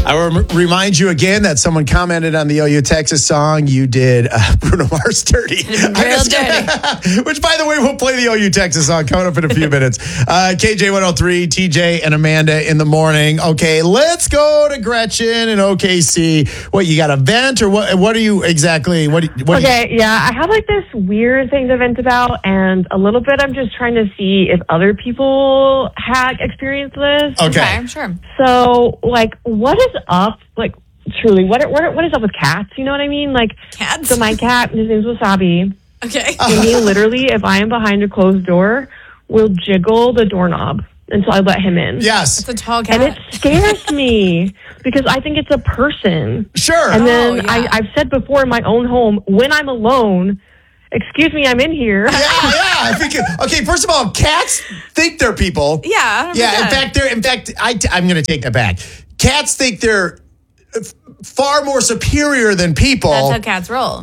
I will remind you again that someone commented on the OU Texas song. You did Bruno Mars Dirty. Real dirty. Which, by the way, we'll play the OU Texas song coming up in a few minutes. KJ 103, TJ and Amanda in the morning. Okay, let's go to Gretchen in OKC. What, you got a vent or what are you exactly? I have like this weird thing to vent about, and a little bit I'm just trying to see if other people had experienced this. Okay, I'm sure. So, like, what is up? Like, truly, what is up with cats? You know what I mean? Like, Cats? So my cat, his name's Wasabi. Okay. And he literally, if I am behind a closed door, will jiggle the doorknob until I let him in. Yes. It's a tall cat. And it scares me because I think it's a person. Sure. And then yeah. I've said before in my own home, when I'm alone, excuse me, I'm in here. Yeah. Okay, first of all, cats think they're people. Yeah. 100%. Yeah. In fact, I'm going to take that back. Cats think they're far more superior than people. That's how cats roll.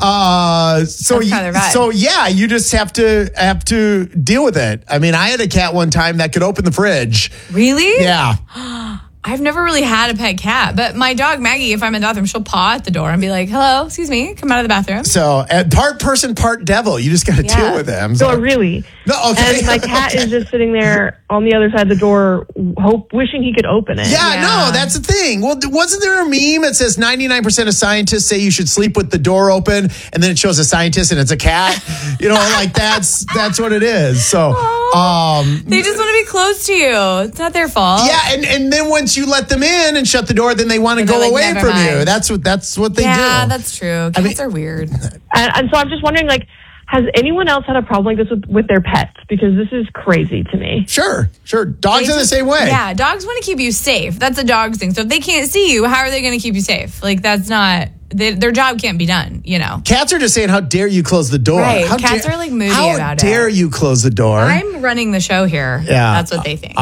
So yeah, you just have to deal with it. I mean, I had a cat one time that could open the fridge. Really? Yeah. I've never really had a pet cat, but my dog Maggie, if I'm in the bathroom, she'll paw at the door and be like, hello, excuse me, come out of the bathroom. So part person, part devil. You just got to deal with them. So really? No, okay. And my cat is just sitting there on the other side of the door, wishing he could open it. Yeah, no, that's the thing. Well, wasn't there a meme that says 99% of scientists say you should sleep with the door open, and then it shows a scientist and it's a cat? You know, like that's what it is. So they just want to be close to you. It's not their fault. Yeah, and then once you let them in and shut the door, then they want to go like, away never from mind. you. That's what they do. Yeah, that's true. Cats are weird. And so I'm just wondering, like, has anyone else had a problem like this with their pets? Because this is crazy to me. Sure. Dogs are the same way. Yeah, dogs want to keep you safe. That's a dog's thing. So if they can't see you, how are they going to keep you safe? Like, that's not... their job can't be done, you know. Cats are just saying, how dare you close the door? Right. Cats are like moody about it. How dare you close the door? I'm running the show here. Yeah. That's what they think.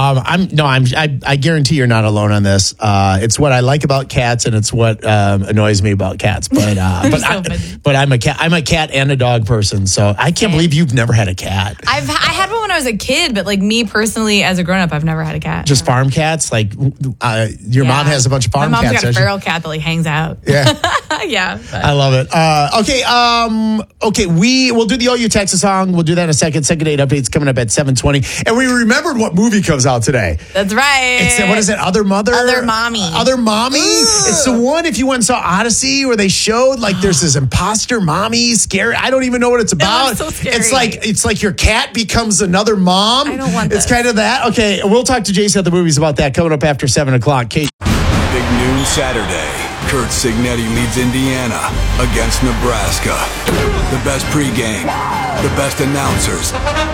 I guarantee you're not alone on this. It's what I like about cats, and it's what annoys me about cats. But I'm a cat and a dog person, so I can't believe you've never had a cat. I had one when I was a kid, but like me personally, as a grown up, I've never had a cat. Just farm cats? Like your mom has a bunch of farm cats. My mom's got a feral cat that like hangs out. Yeah. Yeah. I love it. Okay. We'll do the OU Texas song. We'll do that in a second. Second date updates coming up at 7:20. And we remembered what movie comes out today. That's right. It's what is it? Other Mother? Other Mommy. Other Mommy? Ugh. It's the one, if you went and saw Odyssey, where they showed like there's this imposter mommy, scary. I don't even know what it's about. So scary. It's like your cat becomes another mom. I don't want this. It's kind of that. Okay, we'll talk to Jason at the movies about that coming up after 7 o'clock. Kate. Big noon Saturday. Kurt Signetti leads Indiana against Nebraska. The best pregame, the best announcers.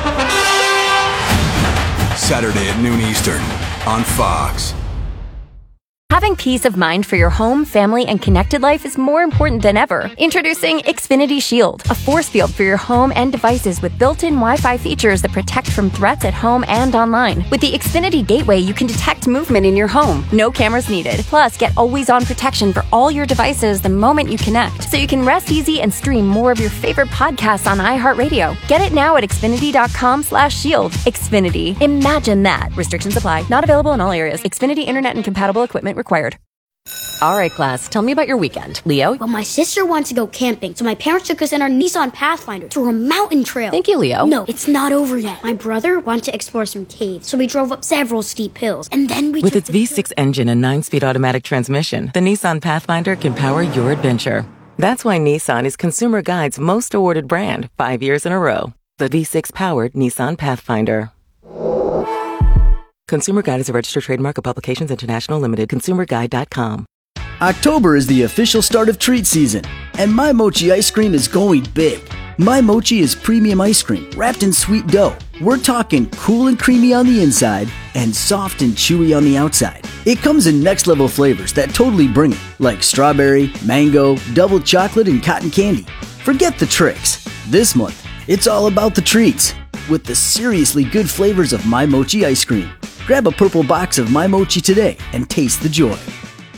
Saturday at noon Eastern on Fox. Having peace of mind for your home, family, and connected life is more important than ever. Introducing Xfinity Shield, a force field for your home and devices with built-in Wi-Fi features that protect from threats at home and online. With the Xfinity Gateway, you can detect movement in your home. No cameras needed. Plus, get always-on protection for all your devices the moment you connect, so you can rest easy and stream more of your favorite podcasts on iHeartRadio. Get it now at Xfinity.com/shield. Xfinity. Imagine that. Restrictions apply. Not available in all areas. Xfinity Internet and compatible equipment required. All right, class. Tell me about your weekend. Leo? Well, my sister wanted to go camping, so my parents took us in our Nissan Pathfinder to a mountain trail. Thank you, Leo. No, it's not over yet. My brother wanted to explore some caves, so we drove up several steep hills, and then we With its V6 engine and 9-speed automatic transmission, the Nissan Pathfinder can power your adventure. That's why Nissan is Consumer Guide's most awarded brand 5 years in a row. The V6-powered Nissan Pathfinder. Consumer Guide is a registered trademark of Publications International Limited. ConsumerGuide.com. October is the official start of treat season, and My Mochi ice cream is going big. My Mochi is premium ice cream wrapped in sweet dough. We're talking cool and creamy on the inside and soft and chewy on the outside. It comes in next level flavors that totally bring it, like strawberry, mango, double chocolate, and cotton candy. Forget the tricks. This month, it's all about the treats with the seriously good flavors of My Mochi ice cream. Grab a purple box of My Mochi today and taste the joy.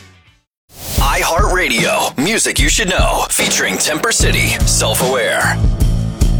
iHeartRadio, music you should know, featuring Temper City, Self-Aware.